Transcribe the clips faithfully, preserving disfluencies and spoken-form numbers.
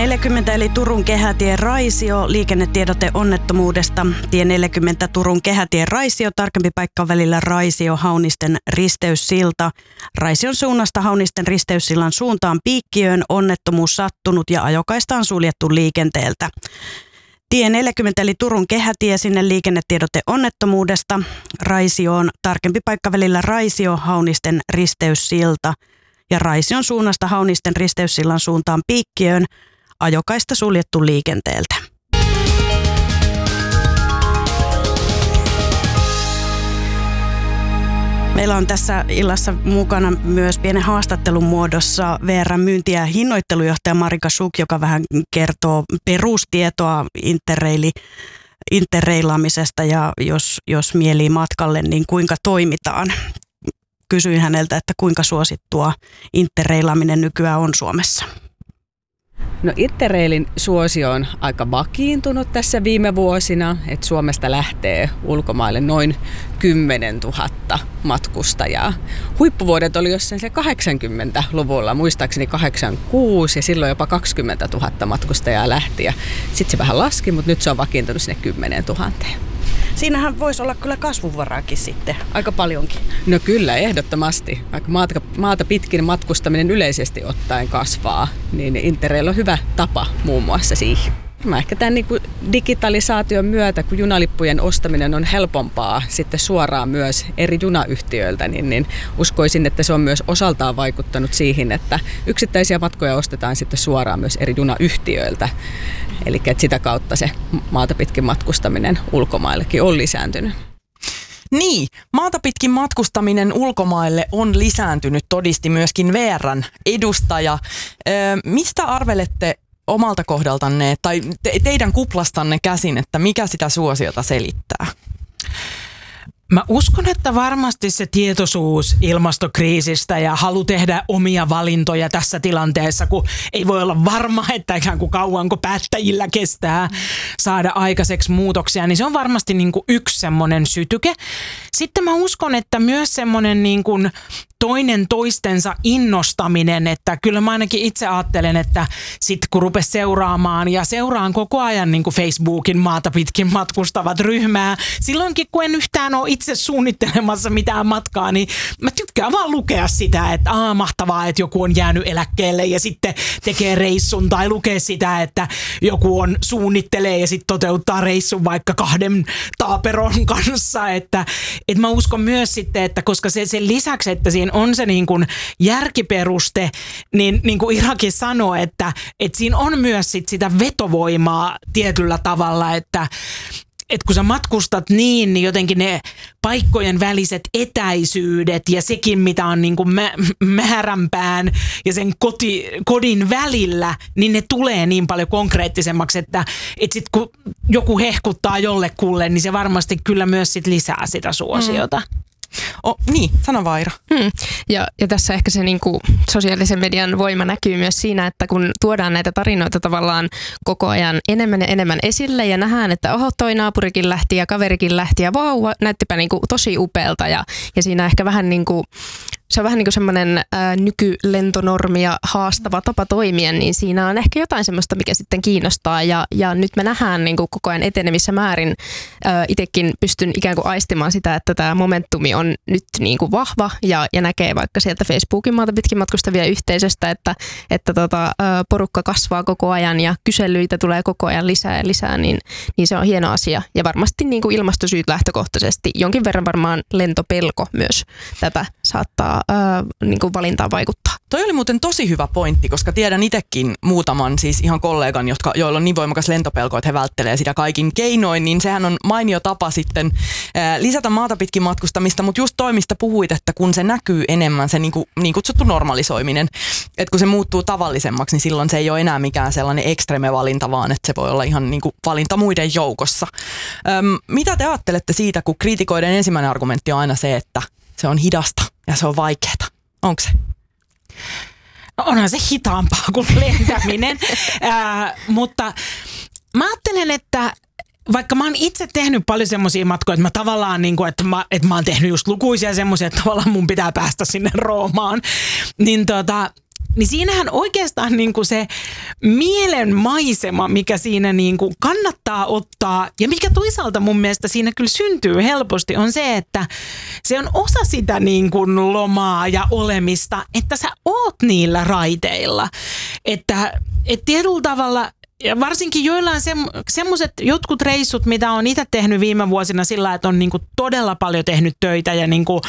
neljäkymmentä eli Turun kehätie Raisio, liikennetiedote onnettomuudesta. Tie neljäkymmentä Turun kehätie Raisio, tarkempi paikka välillä Raisio Haunisten risteyssilta. Raision suunnasta Haunisten risteyssillan suuntaan Piikkiöön onnettomuus sattunut ja ajokaista on suljettu liikenteeltä. Tie neljäkymmentä eli Turun kehätie, sinne liikennetiedote onnettomuudesta. Raisioon, tarkempi paikka välillä Raisio Haunisten risteyssilta. Ja Raision suunnasta Haunisten risteyssillan suuntaan Piikkiöön, ajokaista suljettu liikenteeltä. Meillä on tässä illassa mukana myös pienen haastattelun muodossa V R:n myynti- ja hinnoittelujohtaja Marika Suk, joka vähän kertoo perustietoa interreili, interreilaamisesta ja jos, jos mielii matkalle, niin kuinka toimitaan. Kysyin häneltä, että kuinka suosittua interreilaaminen nykyään on Suomessa. No Interrailin suosio on aika vakiintunut tässä viime vuosina, että Suomesta lähtee ulkomaille noin kymmenen tuhatta matkustajaa. Huippuvuodet oli jossain se kahdeksankymmentäluvulla, muistaakseni kahdeksankymmentäkuusi ja silloin jopa kaksikymmentätuhatta matkustajaa lähti ja sitten se vähän laski, mutta nyt se on vakiintunut sinne kymmenen tuhanteen. Siinähän voisi olla kyllä kasvuvaraakin sitten, aika paljonkin. No kyllä, ehdottomasti. Vaikka maata, maata pitkin matkustaminen yleisesti ottaen kasvaa, niin Interrail on hyvä tapa muun muassa siihen. Mä ehkä tämän niin kuin digitalisaation myötä, kun junalippujen ostaminen on helpompaa sitten suoraan myös eri junayhtiöiltä, niin, niin uskoisin, että se on myös osaltaan vaikuttanut siihen, että yksittäisiä matkoja ostetaan sitten suoraan myös eri junayhtiöiltä. Eli että sitä kautta se maata pitkin matkustaminen ulkomaillekin on lisääntynyt. Niin, maata pitkin matkustaminen ulkomaille on lisääntynyt, todisti myöskin V R:n edustaja. Ö, mistä arvelette omalta kohdaltanne tai te, teidän kuplastanne käsin, että mikä sitä suosiota selittää? Mä uskon, että varmasti se tietoisuus ilmastokriisistä ja halu tehdä omia valintoja tässä tilanteessa, kun ei voi olla varma, että ikään kuin kauanko päättäjillä kestää saada aikaiseksi muutoksia, niin se on varmasti niin kuin yksi semmoinen sytyke. Sitten mä uskon, että myös semmoinen niin kuin toinen toistensa innostaminen, että kyllä mä ainakin itse ajattelen, että sit kun rupes seuraamaan ja seuraan koko ajan niin kuin Facebookin maata pitkin matkustavat ryhmää, silloinkin kun en yhtään ole itse suunnittelemassa mitään matkaa, niin mä tykkään vaan lukea sitä, että aah, mahtavaa, että joku on jäänyt eläkkeelle ja sitten tekee reissun tai lukee sitä, että joku on suunnittelee ja sitten toteuttaa reissun vaikka kahden taaperon kanssa, että, että mä uskon myös sitten, että koska se sen lisäksi, että siinä on se niin kuin järkiperuste, niin, niin kuin Irakin sanoi, että, että siinä on myös sit sitä vetovoimaa tietyllä tavalla, että että kun sä matkustat niin, niin jotenkin ne paikkojen väliset etäisyydet ja sekin, mitä on niin kuin mä, määränpään ja sen koti, kodin välillä, niin ne tulee niin paljon konkreettisemmaksi, että, että sit kun joku hehkuttaa jollekulle, niin se varmasti kyllä myös sit lisää sitä suosiota. Mm. Oh, niin, sano Vaira. Hmm. Ja, ja tässä ehkä se niin kuin sosiaalisen median voima näkyy myös siinä, että kun tuodaan näitä tarinoita tavallaan koko ajan enemmän ja enemmän esille ja nähdään, että oho, toi naapurikin lähti ja kaverikin lähti ja vau, näyttipä niin kuin tosi upealta ja, ja siinä ehkä vähän niin kuin se on vähän niin kuin semmoinen ää, nykylentonormia haastava tapa toimia, niin siinä on ehkä jotain semmoista, mikä sitten kiinnostaa. Ja, ja nyt me nähdään niin kuin koko ajan etenemissä määrin. Ää, itekin pystyn ikään kuin aistimaan sitä, että tämä momentumi on nyt niin kuin vahva ja, ja näkee vaikka sieltä Facebookin maata pitkin matkustavia yhteisöstä, että, että tota, ää, porukka kasvaa koko ajan ja kyselyitä tulee koko ajan lisää ja lisää, niin, niin se on hieno asia. Ja varmasti niin kuin ilmastosyyt lähtökohtaisesti, jonkin verran varmaan lentopelko myös tätä saattaa Ää, niin kuin valintaan vaikuttaa. Toi oli muuten tosi hyvä pointti, koska tiedän itsekin muutaman siis ihan kollegan, jotka, joilla on niin voimakas lentopelko, että he välttelee sitä kaikin keinoin, niin sehän on mainio tapa sitten ää, lisätä maata pitkin matkustamista, mutta just toi, mistä puhuit, että kun se näkyy enemmän, se niin, kuin, niin kutsuttu normalisoiminen, että kun se muuttuu tavallisemmaksi, niin silloin se ei ole enää mikään sellainen ekstreme valinta, vaan että se voi olla ihan niin kuin valinta muiden joukossa. Öm, mitä te ajattelette siitä, kun kriitikoiden ensimmäinen argumentti on aina se, että se on hidasta ja se on vaikeaa. Onko se? No onhan se hitaampaa kuin lentäminen, äh, mutta mä ajattelen, että vaikka mä oon itse tehnyt paljon semmoisia matkoja, että mä tavallaan, niin kuin, että, mä, että mä oon tehnyt just lukuisia semmoisia, että tavallaan mun pitää päästä sinne Roomaan, niin tota, niin siinähän oikeastaan niin kuin se mielenmaisema, mikä siinä niin kuin kannattaa ottaa ja mikä toisaalta mun mielestä siinä kyllä syntyy helposti, on se, että se on osa sitä niin kuin lomaa ja olemista, että sä oot niillä raiteilla. Että et tietyllä tavalla, ja varsinkin joillain se, semmoiset jotkut reissut, mitä on itse tehnyt viime vuosina sillä, että on niinku todella paljon tehnyt töitä ja niinku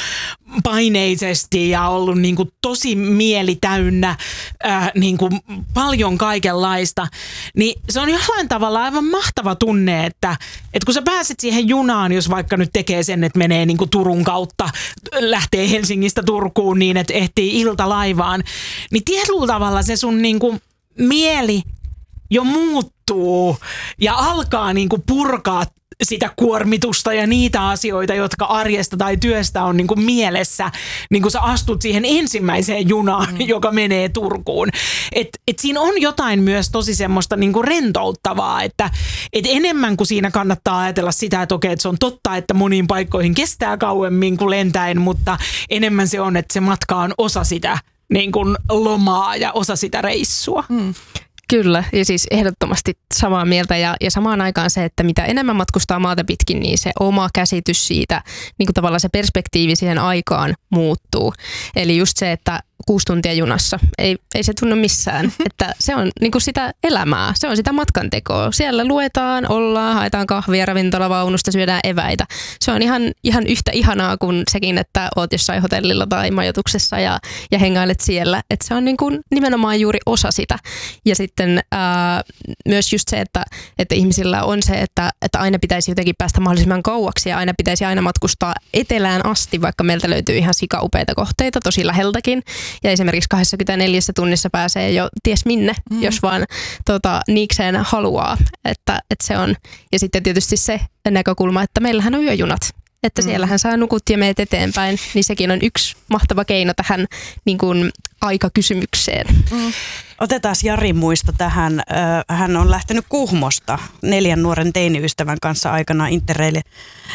paineisesti ja ollut niinku tosi mieli täynnä, ää, niinku paljon kaikenlaista, niin se on jollain tavalla aivan mahtava tunne, että, että kun sä pääset siihen junaan, jos vaikka nyt tekee sen, että menee niinku Turun kautta, lähtee Helsingistä Turkuun niin, että ehtii iltalaivaan, niin tietyllä tavalla se sun niinku mieli jo muuttuu ja alkaa niinku purkaa sitä kuormitusta ja niitä asioita, jotka arjesta tai työstä on niinku mielessä, niin kun sä astut siihen ensimmäiseen junaan, mm. joka menee Turkuun. Et, et siinä on jotain myös tosi semmoista niinku rentouttavaa, että et enemmän kuin siinä kannattaa ajatella sitä, että okei, että se on totta, että moniin paikkoihin kestää kauemmin kuin lentäen, mutta enemmän se on, että se matka on osa sitä niin kuin lomaa ja osa sitä reissua. Mm. Kyllä, ja siis ehdottomasti samaa mieltä ja, ja samaan aikaan se, että mitä enemmän matkustaa maata pitkin, niin se oma käsitys siitä, niin kuin tavallaan se perspektiivi siihen aikaan muuttuu. Eli just se, että kuusi tuntia junassa, ei, ei se tunnu missään, että se on niin kuin sitä elämää, se on sitä matkantekoa. Siellä luetaan, ollaan, haetaan kahvia ravintolavaunusta, syödään eväitä. Se on ihan, ihan yhtä ihanaa kuin sekin, että oot jossain hotellilla tai majoituksessa ja, ja hengailet siellä. Että se on niin kuin nimenomaan juuri osa sitä. Ja sitten ää, myös just se, että, että ihmisillä on se, että, että aina pitäisi jotenkin päästä mahdollisimman kauaksi ja aina pitäisi aina matkustaa etelään asti, vaikka meiltä löytyy ihan sikaupeita kohteita, tosi läheltäkin. Ja esimerkiksi kaksikymmentäneljä tunnissa pääsee jo ties minne, mm. jos vaan tota, niikseen haluaa. Että, että se on. Ja sitten tietysti se näkökulma, että meillähän on yöjunat. Että mm. siellähän saa nukut ja meet eteenpäin. Niin sekin on yksi mahtava keino tähän niin kuin, aikakysymykseen. Mm. Otetaan Jarin muisto tähän. Hän on lähtenyt Kuhmosta neljän nuoren teiniystävän kanssa aikana Interrail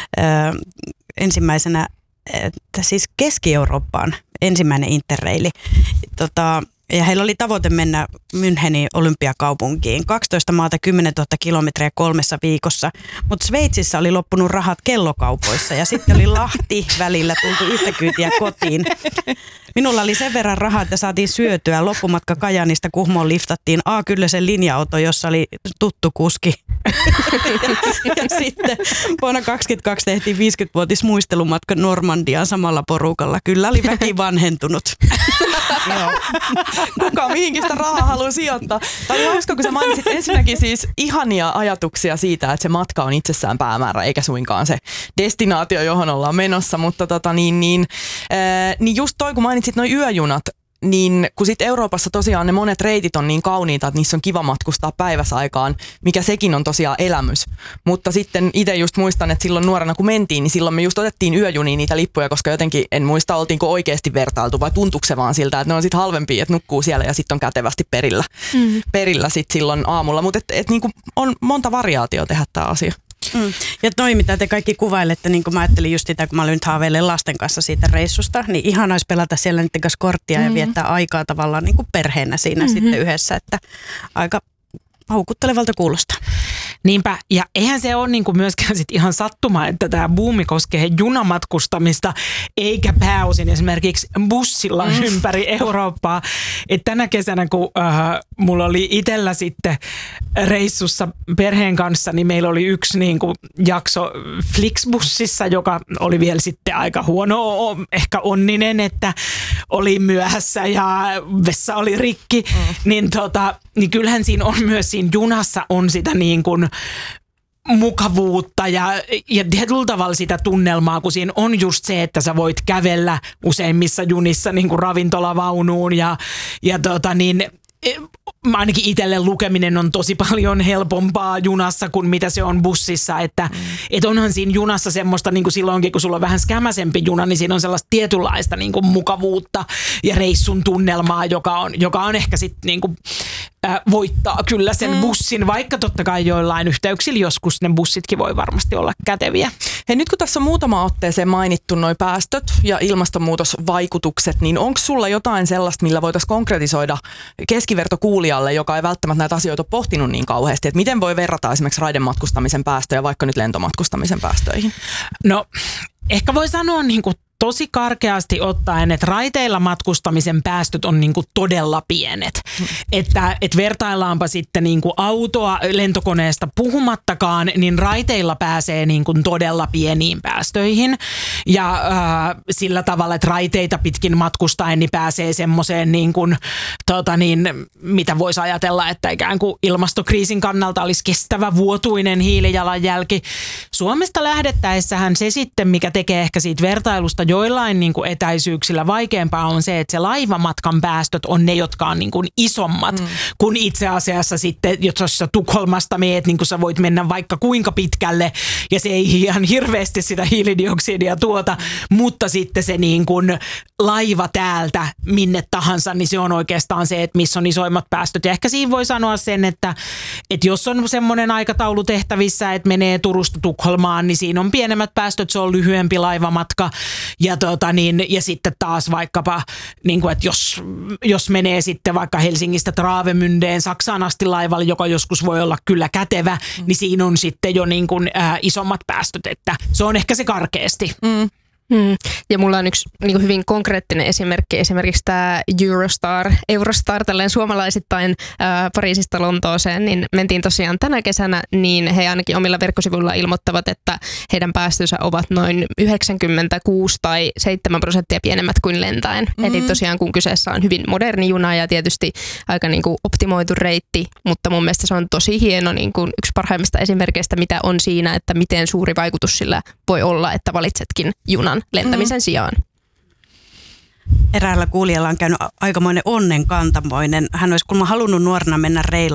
ensimmäisenä, siis Keski-Eurooppaan ensimmäinen Interraili. Tota, ja heillä oli tavoite mennä Münchenin olympiakaupunkiin. kaksitoista maata, kymmenentuhatta kilometriä kolmessa viikossa. Mutta Sveitsissä oli loppunut rahat kellokaupoissa ja sitten oli Lahti välillä tultu yhtä kyytiä kotiin. Minulla oli sen verran rahaa, että saatiin syötyä. Loppumatka Kajaanista Kuhmoon liftattiin A. Kyllösen linja-auto, jossa oli tuttu kuski. Ja sitten vuonna kaksikymmentäkaksi tehtiin viisikymmenvuotis muistelumatka Normandiaan samalla porukalla. Kyllä oli väki vanhentunut. Kuka mihinkin sitä rahaa haluaa sijoittaa. Tämä oli hauska, kun sä mainitsit ensinnäkin siis ihania ajatuksia siitä, että se matka on itsessään päämäärä, eikä suinkaan se destinaatio, johon ollaan menossa. Mutta tota, niin, niin, ää, niin just toi, kun mainitsit noi yöjunat, niin kun sit Euroopassa tosiaan ne monet reitit on niin kauniita, että niissä on kiva matkustaa päiväsaikaan, mikä sekin on tosiaan elämys. Mutta sitten itse just muistan, että silloin nuorena kun mentiin, niin silloin me just otettiin yöjuniin niitä lippuja, koska jotenkin en muista, oltiinko oikeasti vertailtu vai tuntuuko se vaan siltä, että ne on sitten halvempia, että nukkuu siellä ja sitten on kätevästi perillä, mm. perillä sit silloin aamulla. Mutta et, et niinku on monta variaatiota tehdä tämä asia. Mm. Ja toi, mitä te kaikki kuvailette, niin kuin mä ajattelin just sitä, kun mä olin nyt haaveilen lasten kanssa siitä reissusta, niin ihana olisi pelata siellä niiden kanssa korttia mm-hmm. ja viettää aikaa tavallaan niin kuin perheenä siinä mm-hmm. sitten yhdessä, että aika houkuttelevalta kuulostaa. Niinpä, ja eihän se ole niinku myöskään sit ihan sattuma, että tämä buumi koskee junamatkustamista, eikä pääosin esimerkiksi bussilla mm. ympäri Eurooppaa. Et tänä kesänä, kun äh, mulla oli itsellä sitten reissussa perheen kanssa, niin meillä oli yksi niinku jakso Flixbussissa, joka oli vielä sitten aika huono, ehkä onninen, että oli myöhässä ja vessa oli rikki, mm. niin, tota, niin kyllähän siinä on myös siinä junassa on sitä niin kuin mukavuutta ja, ja tietyllä tavalla sitä tunnelmaa, kun siinä on just se, että sä voit kävellä useimmissa junissa niin kuin ravintolavaunuun ja, ja tota niin, ainakin itselle lukeminen on tosi paljon helpompaa junassa kuin mitä se on bussissa, että mm. et onhan siinä junassa semmoista niin kuin silloinkin, kun sulla on vähän skämäsempi juna, niin siinä on sellaista tietynlaista niin kuin mukavuutta ja reissun tunnelmaa, joka on, joka on ehkä sitten niin kuin äh, voittaa kyllä sen mm. bussin, vaikka totta kai joillain yhteyksillä joskus ne bussitkin voi varmasti olla käteviä. Hei, nyt kun tässä on muutama otteeseen mainittu noi päästöt ja ilmastonmuutosvaikutukset, niin onko sulla jotain sellaista, millä voitaisiin konkretisoida keskivertokuulijalle, joka ei välttämättä näitä asioita ole pohtinut niin kauheasti, että miten voi verrata esimerkiksi raidematkustamisen päästöjä vaikka nyt lentomatkustamisen päästöihin? No, ehkä voi sanoa niin kuin tosi karkeasti ottaen, että raiteilla matkustamisen päästöt on niin kuin todella pienet. Hmm. Että et vertaillaanpa sitten niin kuin autoa lentokoneesta puhumattakaan, niin raiteilla pääsee niin kuin todella pieniin päästöihin. Ja äh, sillä tavalla, että raiteita pitkin matkustaen niin pääsee semmoiseen, niin kuin, tota niin, mitä voisi ajatella, että ikään kuin ilmastokriisin kannalta olisi kestävä vuotuinen hiilijalanjälki. Suomesta lähdettäessähän se sitten, mikä tekee ehkä siitä vertailusta joillain niin kuin etäisyyksillä vaikeampaa on se, että se laivamatkan päästöt on ne, jotka on niin kuin isommat, mm. kun itse asiassa sitten, jos sä Tukholmasta meet, niin kuin sä voit mennä vaikka kuinka pitkälle ja se ei ihan hirveästi sitä hiilidioksidia tuota, mutta sitten se niin kuin laiva täältä minne tahansa, niin se on oikeastaan se, että missä on isoimmat päästöt. Ja ehkä siinä voi sanoa sen, että, että jos on semmoinen aikataulu tehtävissä, että menee Turusta Tukholmaan, niin siinä on pienemmät päästöt, se on lyhyempi laivamatka. Ja, tota niin, ja sitten taas vaikkapa, niin kuin, että jos, jos menee sitten vaikka Helsingistä Travemündeen Saksaan asti laivalla, joka joskus voi olla kyllä kätevä, mm. niin siinä on sitten jo niin kuin, ä, isommat päästöt, että se on ehkä se karkeasti. Mm. Hmm. Ja mulla on yksi niin kuin hyvin konkreettinen esimerkki, esimerkiksi tämä Eurostar, Eurostar tälleen suomalaisittain ää, Pariisista Lontooseen, niin mentiin tosiaan tänä kesänä, niin he ainakin omilla verkkosivuilla ilmoittavat, että heidän päästönsä ovat noin yhdeksänkymmentäkuusi tai seitsemän prosenttia pienemmät kuin lentäen. Mm-hmm. Eli tosiaan kun kyseessä on hyvin moderni juna ja tietysti aika niin kuin optimoitu reitti, mutta mun mielestä se on tosi hieno niin kuin yksi parhaimmista esimerkkeistä, mitä on siinä, että miten suuri vaikutus sillä voi olla, että valitsetkin junan lentämisen mm. sijaan. Eräällä kuulijalla on käynyt aikamoinen onnenkantamoinen. Hän olisi kuulemma halunnut nuorena mennä